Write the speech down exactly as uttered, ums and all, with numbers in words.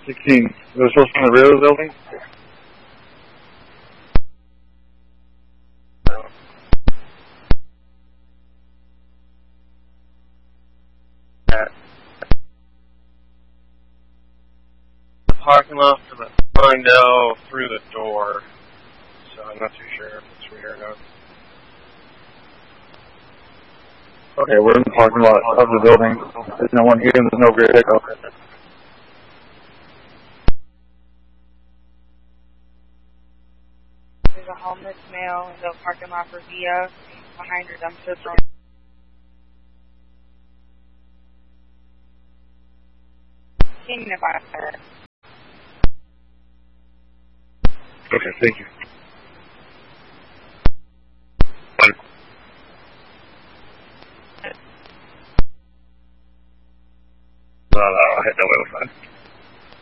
sixteen. It was supposed to be in the rear of the building? The parking lot for the condo through the door. So I'm not too sure if it's rear or not. Okay, we're in the parking lot of the building. There's no one here and there's no rear pickup. There's a homeless male in the parking lot for Via behind her dumpster throwing. King about her. Okay, thank you. Uh, I had no way with that.